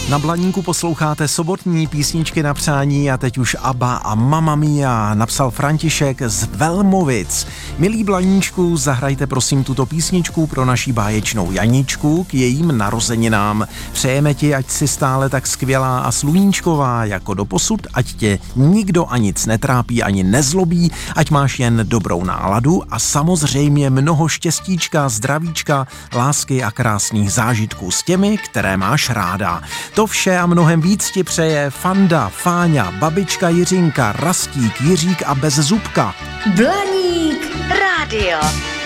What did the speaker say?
Na Blaníku posloucháte sobotní písničky na přání a teď už ABBA a Mamma Mia, napsal František z Velmovic. Milí Blaníčku, zahrajte prosím tuto písničku pro naší báječnou Janičku k jejím narozeninám. Přejeme ti, ať si stále tak skvělá a sluníčková jako doposud, ať tě nikdo a nic netrápí ani nezlobí, ať máš jen dobrou náladu a samozřejmě mnoho štěstíčka, zdravíčka, lásky a krásných zážitků s těmi, které máš ráda. To vše a mnohem víc ti přeje Fanda, Fáňa, babička Jiřinka, Rastík, Jiřík a Bezzubka. Blaník rádio.